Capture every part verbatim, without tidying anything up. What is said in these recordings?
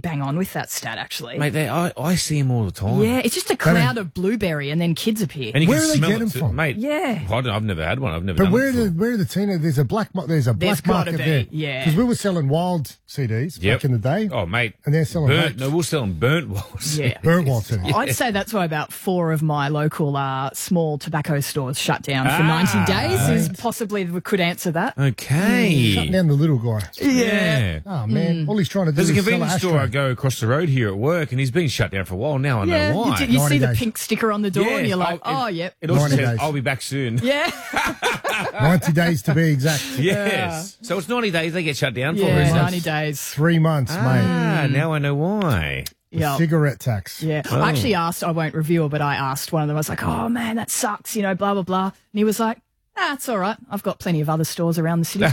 bang on with that stat, actually. Mate, they, I, I see them all the time. Yeah, it's just a cloud of blueberry and then kids appear. And you Where can do they smell get it them too. from? Mate, Yeah. I don't, I've never had one. I've never But done where it are the before. where are the teenagers? There's a black mar- there's a There's black market gotta there. be, yeah. Because we were selling wild C Ds Yep. back in the day. Oh, mate. And they're selling burnt. vapes. No, we're selling burnt walls. Yeah. Burnt wild C Ds. I'd say that's why about four of my local uh, small tobacco stores shut down for Ah, ninety days. Is possibly we could answer that. Okay. Shutting down the little guy. Yeah. Oh man, all he's trying to do There's a is sell convenience ashtray. store I go across the road here at work, and he's been shut down for a while now. I Yeah, know you, why. do- you see ninety the days. pink sticker on the door, and you're like, I'll- oh, it, yep, It also ninety says, days. I'll be back soon. yeah, ninety days to be exact. Yes. So it's ninety days they get shut down for. yeah, is it? ninety days. Three months, mate. Ah, now I know why. The Yeah. cigarette tax. Yeah, I actually asked, I won't reveal, but I asked one of them, I was like, oh man, that sucks, you know, blah, blah, blah. And he was like, ah, it's all right. I've got plenty of other stores around the city.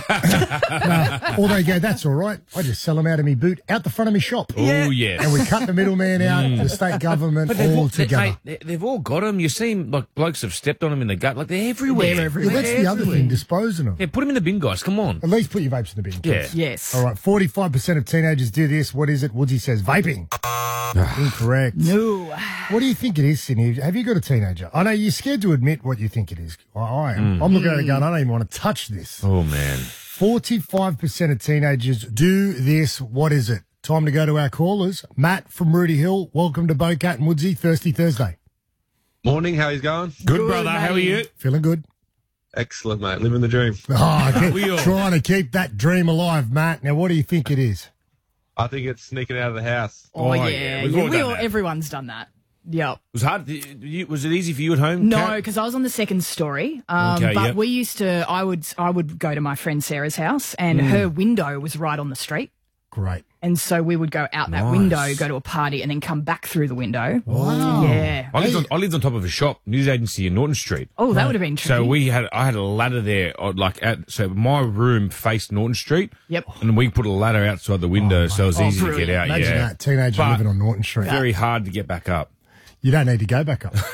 No, or they go, that's all right. I just sell them out of me boot, out the front of me shop. Oh, yes. And we cut the middleman out, the state government, But they've all all, they, together. mate, they, they've all got them. You see 'em, like blokes have stepped on them in the gut. Like they're everywhere. They're everywhere. Yeah, that's the other thing, disposing of them. Yeah, put them in the bin, guys. Come on. At least put your vapes in the bin. Yeah. kids. Yes. All right, forty-five percent of teenagers do this. What is it? Woodsy says vaping. Incorrect. No. What do you think it is, Sydney? Have you got a teenager? I know you're scared to admit what you think it is. I, I am. I'm looking at it going, I don't even want to touch this. Oh, man. forty-five percent of teenagers do this. What is it? Time to go to our callers. Matt from Rudy Hill, welcome to Bocat and Woodsy, Thirsty Thursday. Morning, how you going? Good, Good, brother. How are mate. you? Feeling good? Excellent, mate. Living the dream. Oh, keep- We all- trying to keep that dream alive, Matt. Now, what do you think it is? I think it's sneaking out of the house. Oh, Oh, yeah. yeah, we've yeah, all we done all, that. everyone's done that. Yep. It was hard. You, was it easy for you at home? No, Kat? because I was on the second story. Um, Okay, but yep. we used to, I would, I would go to my friend Sarah's house, and Mm. her window was right on the street. Great. And so we would go out that Nice. window, go to a party, and then come back through the window. Wow. Yeah. I lived, on, I lived on top of a shop, news agency in Norton Street. Oh, that would have been tricky. So we had, I had a ladder there, uh, like at, so my room faced Norton Street. Yep. And we put a ladder outside the window, so it was Oh, easy to get brilliant. out. Imagine yeah. that. Teenager But living on Norton Street. Very hard to get back up. You don't need to go back up.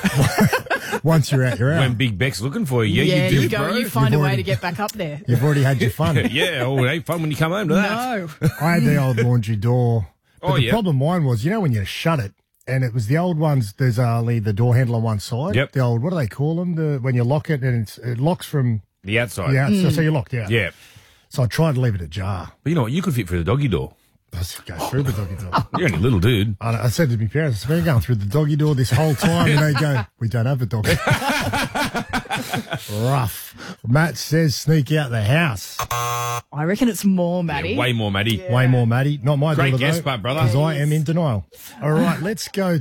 Once you're out, you're out. When Big Beck's looking for you, yeah, yeah, you do, you go, bro. you find You've a way already- to get back up there. You've already had your fun. yeah, oh, it ain't fun when you come home to that. No. I had the old laundry door. But Oh, the yeah. problem mine was, you know, when you shut it, and it was the old ones, there's only the door handle on one side. Yep. The old, what do they call them? The, when you lock it and it's, it locks from The outside. the outside. Mm. So you're locked out. Yeah. So I tried to leave it ajar. But you know what? You could fit through the doggy door. I said, go through the doggy door. You're only a little dude. I, I said to my parents, we're going through the doggy door this whole time. And they go, we don't have a doggy. Rough. Matt says sneak out the house. I reckon it's more, Maddie. Yeah, way more, Maddie. Way more, Maddie. Not my Great daughter, guess, though, but brother. because I am in denial. All right, let's go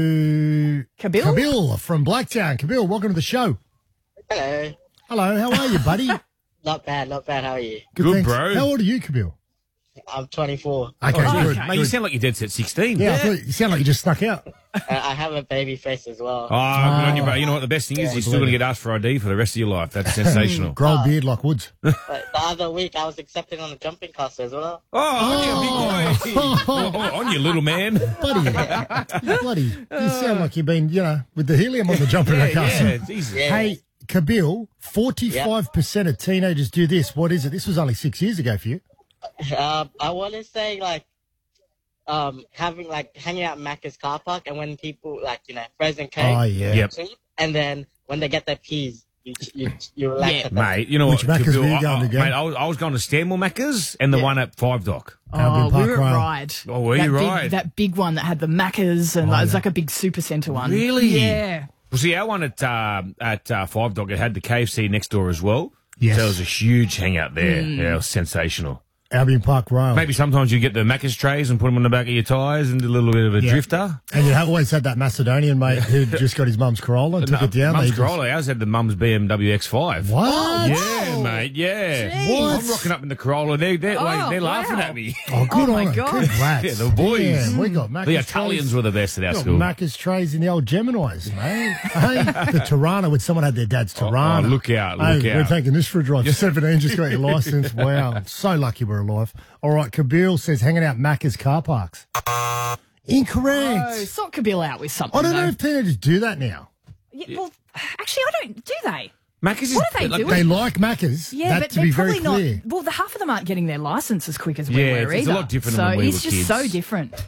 to Kabil? Kabil from Blacktown. Kabil, welcome to the show. Hello. Hello, how are you, buddy? Not bad, not bad. How are you? Good, thanks. bro. How old are you, Kabil? I'm twenty-four. Okay, Oh, good. Mate, you sound like you're dead set sixteen. Yeah, I thought you sound like you just snuck out. Uh, I have a baby face as well. Oh, good on you, bro. You know what? The best thing is you're still going to get asked for I D for the rest of your life. That's sensational. Grow a beard like Woods. But the other week I was accepted on the jumping castle as well. Oh, on you, big boy. Oh, on you, little man. Buddy, buddy, you sound like you've been, you know, with the helium on the jumper Yeah, castle. yeah, Jesus. Yeah. Hey, Kabil, forty-five percent of teenagers do this. What is it? This was only six years ago for you. Uh, I want to say like um, having like hanging out in Macca's car park, and when people like you know present cake, Oh, yeah. Yep. and then when they get their peas, you you, you relax Yeah. at them. Mate, you know Which what? Macca's Kabil, were you I- going I- to go? Mate, I was, I was going to Stanmore Macca's and the Yeah. one at Five Dock. Albion Oh, Park we were Rail. at Ride. Oh, were that you big, Ride? That big one that had the Maccas and Oh, it was yeah. like a big supercentre one. Really? Yeah. Well, see, our one at uh, at uh, Five Dock, it had the K F C next door as well. Yes. So it was a huge hangout there. Yeah, it was sensational. Albion Park Rail. Maybe sometimes you get the Macca's trays and put them on the back of your tyres and do a little bit of a Yeah. drifter. And you have always had that Macedonian mate who just got his mum's Corolla and took it down. Mum's They just- Corolla. Ours had the mum's B M W X five. What? Yeah, mate, yeah. What? I'm rocking up in the Corolla. They're, they're, Oh, like, they're laughing wow. at me. Oh, good Oh, my on it. God. Congrats. Yeah, the boys. Yeah, we got Macca's The Italians trays. were the best at our We got school. Macca's trays in the old Geminis, mate. Hey, the Tirana, when someone had their dad's Tirana. oh, look out, look hey, out. We're taking this for a drive. seventeen, just got your license. Wow. So lucky we're alive. All right, Kabil says hanging out Macca's car parks. Incorrect. Oh, sort Kabil out with something. I don't though. know if teenagers do that now. Yeah, well, actually, I don't. Do they? Macca's is What are they like, doing? They like Macca's. Yeah, that but to they're be probably very clear. not. Well, the half of them aren't getting their license as quick as we Yeah, were it's- it's a either. lot different so than when we it's were just kids. so different.